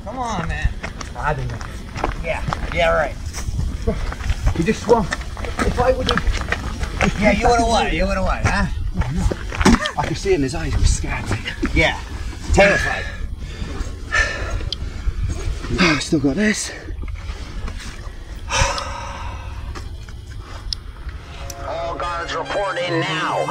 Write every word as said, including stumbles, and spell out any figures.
Come on, man. I don't know. Yeah, yeah, right. He just swung. If I would have... Yeah, you would have what? You would have what, huh? No, no. I could see it in his eyes, he was scared. Yeah, terrified. Oh, I still got this. All guards report in now.